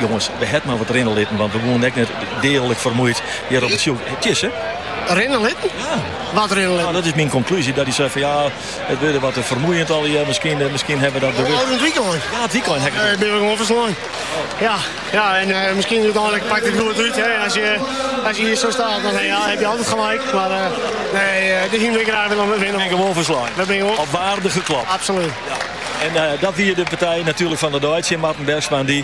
jongens, we hebben maar wat erin litten, want we wonen echt net degelijk vermoeid hier op het zoek. Het is, hè? Rennen litten? Ja. Wat rennen litten? Nou, dat is mijn conclusie. Dat hij zei van ja, het wordt wat vermoeiend al hier. Misschien hebben we dat bewust. Oh, het weekend. Ja, het weekend. Ik ben gewoon verslaan. Ja, en misschien uiteindelijk pakt het goed uit. Hè. Als je hier zo staat, dan heb je altijd gelijk. Maar nee, het is niet meer graag willen we winnen. Ik ben gewoon verslaan. Dat ben je gewoon. Op waarde geklapt. Absoluut. Ja. En dat weer de partij natuurlijk van de Duitse Martin Bergsman. Die,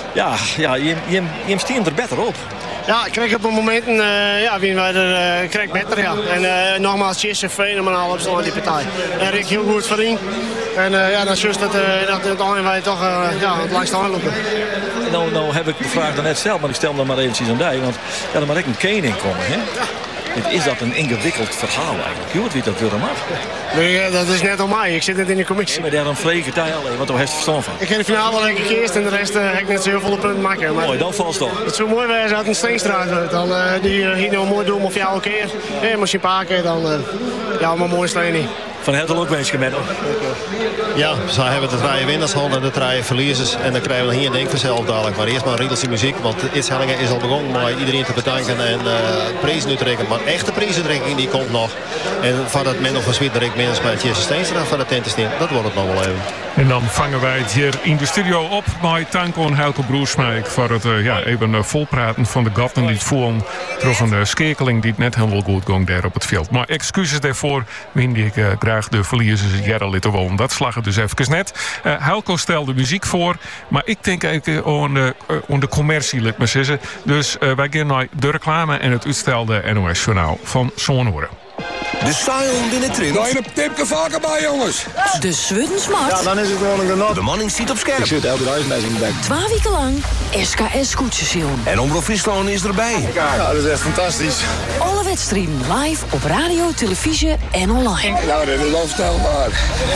je stient er beter op. Ja, ik kreeg op een moment wie wij er krijg beter, ja. En nogmaals, Chis en fenomenaal op zo'n die partij. En Rick heel goed verdiend. En dan is juist dat wij toch het langst aanlopen. Nou heb ik de vraag dan net gesteld, maar ik stel hem dan maar eventjes aan die. Want ja, dan moet ik een Kane in komen, hè? Ja. Is dat een ingewikkeld verhaal eigenlijk? Je hoort wie dat wil hem af. Nee, dat is net om mij. Ik zit net in de commissie. Maar daar dan vreken tijd alleen, want daar heeft verstand van. Ik ga de finale wel een keer eerst en de rest heb ik net zo heel veel punten maken. Maar mooi, dan valt het op. Het zou mooi zijn als een Steenstraat wordt. Dan die hier nou mooi doen of jou een keer. En als je een paar keer dan maar mooi sleen. Van Hertel ook wens gemeen. Ja, zij hebben de drie winnaarshand en de drie verliezers. En dan krijgen we hier denk ik vanzelf dadelijk. Maar eerst maar Riedelse muziek. Want It's Hellingen is al begonnen maar iedereen te bedanken. En prijzen uitrekken. Maar echte prijsuitreiking die komt nog. En van dat men nog een Zwiederik minstens bij Jesse Steenstra van de tentensteam. Dat wordt het nog wel even. En dan vangen wij het hier in de studio op bij Tanko en Helco Broersmijk voor het even volpraten van de gatten die het voelen. Terug een schakeling die het net helemaal goed ging daar op het veld. Maar excuses daarvoor, wien ik graag de verliezers het jaren laten wonen. Dat slag het dus even net. Helco stelde muziek voor, maar ik denk even aan de commercie, laat maar zeggen. Dus wij gaan naar de reclame en het uitstelde NOS-journaal van Zonoren. De style binnen trend. Daar je een tipje vaker bij, jongens. De Swuddensmart. Ja, dan is het gewoon een genot. De manning ziet op scherp. Ik zit elke dag in de bek. 2 weken lang SKS Koetsensilm. En Omroep Friesland is erbij. Ja, dat is echt fantastisch. Alle wedstrijden live op radio, televisie en online. Nou, dat is onvoorstelbaar.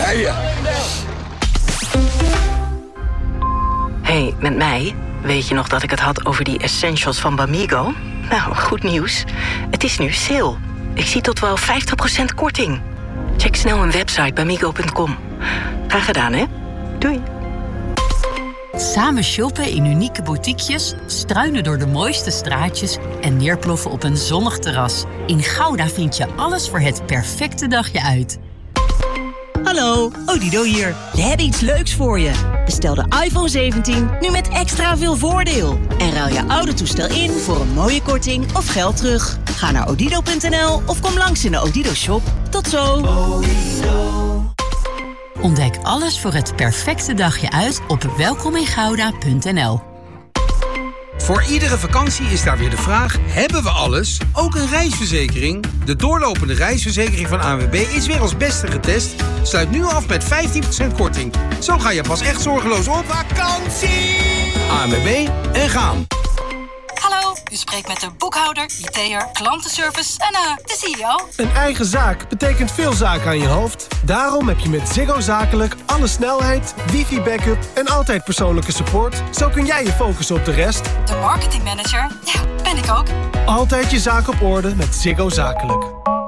Hey, met mij? Weet je nog dat ik het had over die essentials van Bamigo? Nou, goed nieuws. Het is nu sale. Ik zie tot wel 50% korting. Check snel een website bamigo.com. Graag gedaan, hè? Doei. Samen shoppen in unieke boutiquejes, struinen door de mooiste straatjes en neerploffen op een zonnig terras. In Gouda vind je alles voor het perfecte dagje uit. Hallo, Odido hier. We hebben iets leuks voor je. Bestel de iPhone 17 nu met extra veel voordeel. En ruil je oude toestel in voor een mooie korting of geld terug. Ga naar odido.nl of kom langs in de Odido shop. Tot zo. Ontdek alles voor het perfecte dagje uit op welkomingouda.nl. Voor iedere vakantie is daar weer de vraag, hebben we alles? Ook een reisverzekering? De doorlopende reisverzekering van ANWB is weer als beste getest. Sluit nu af met 15% korting. Zo ga je pas echt zorgeloos op vakantie! ANWB en gaan. Hallo, u spreekt met de boekhouder, IT'er, klantenservice en de CEO. Een eigen zaak betekent veel zaken aan je hoofd. Daarom heb je met Ziggo Zakelijk alle snelheid, wifi-backup en altijd persoonlijke support. Zo kun jij je focussen op de rest. De marketingmanager, ja, ben ik ook. Altijd je zaak op orde met Ziggo Zakelijk.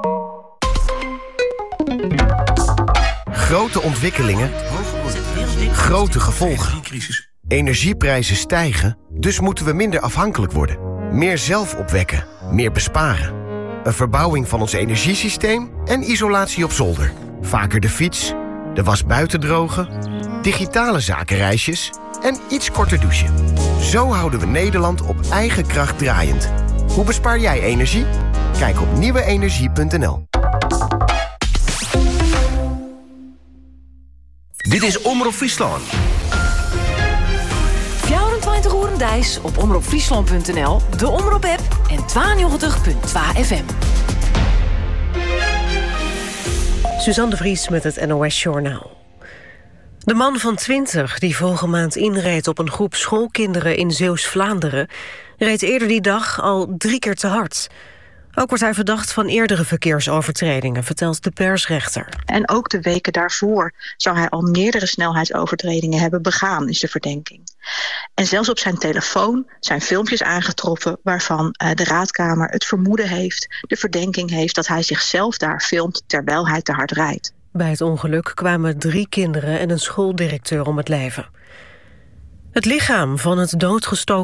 Grote ontwikkelingen, grote gevolgen. Energieprijzen stijgen, dus moeten we minder afhankelijk worden. Meer zelf opwekken, meer besparen. Een verbouwing van ons energiesysteem en isolatie op zolder. Vaker de fiets, de was buiten drogen, digitale zakenreisjes en iets korter douchen. Zo houden we Nederland op eigen kracht draaiend. Hoe bespaar jij energie? Kijk op nieuweenergie.nl. Dit is Omroep Friesland. 24 uur Dijs op omroepfriesland.nl, de Omroep-app en 92.2 FM. Suzanne de Vries met het NOS-journaal. De man van 20 die vorige maand inreed op een groep schoolkinderen in Zeeuws-Vlaanderen reed eerder die dag al 3 keer te hard. Ook wordt hij verdacht van eerdere verkeersovertredingen, vertelt de persrechter. En ook de weken daarvoor zou hij al meerdere snelheidsovertredingen hebben begaan, is de verdenking. En zelfs op zijn telefoon zijn filmpjes aangetroffen waarvan de raadkamer het vermoeden heeft, de verdenking heeft dat hij zichzelf daar filmt terwijl hij te hard rijdt. Bij het ongeluk kwamen 3 kinderen en een schooldirecteur om het leven. Het lichaam van het doodgestoken